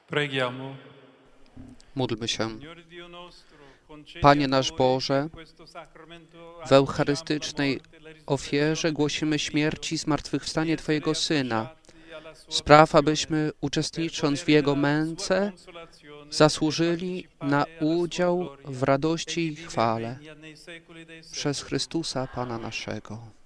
Preghiamo. Módlmy się. Panie nasz Boże, w eucharystycznej ofierze głosimy śmierć i zmartwychwstanie Twojego Syna. Spraw, abyśmy, uczestnicząc w Jego męce, zasłużyli na udział w radości i chwale. Przez Chrystusa Pana naszego.